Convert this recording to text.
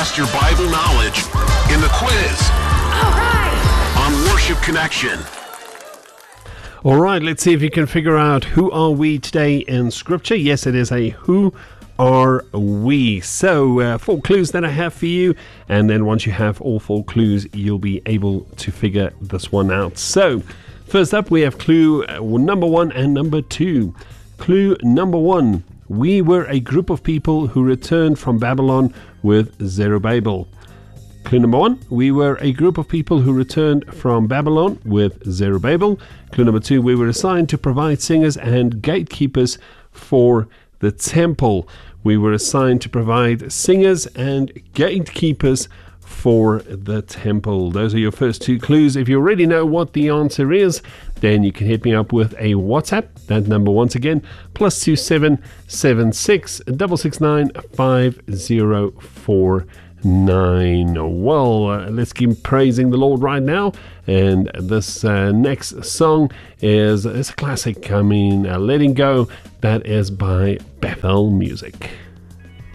test your Bible knowledge in the quiz. All right. On Worship Connection. All right, let's see if you can figure out who are we today in Scripture. Yes, it is a who are we. So 4 clues that I have for you, and then once you have all 4 clues, you'll be able to figure this one out. So first up, we have clue number 1 and number 2. Clue number 1: we were a group of people who returned from Babylon with Zerubbabel. Clue number 1: we were a group of people who returned from Babylon with Zerubbabel. Clue number 2: we were assigned to provide singers and gatekeepers for the temple. We were assigned to provide singers and gatekeepers for the temple. Those are your first 2 clues. If you already know what the answer is, then you can hit me up with a WhatsApp. That number once again, +27 76 669 5049. Well, let's keep praising the Lord right now. And this next song is a classic. Letting Go. That is by Bethel Music.